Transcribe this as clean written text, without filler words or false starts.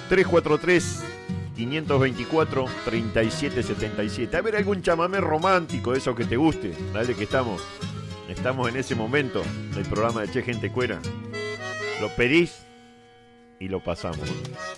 343-524-3777. A ver, algún chamamé romántico, de eso que te guste. Dale, que estamos en ese momento del programa de Che Gente Cuera. Lo pedís y lo pasamos.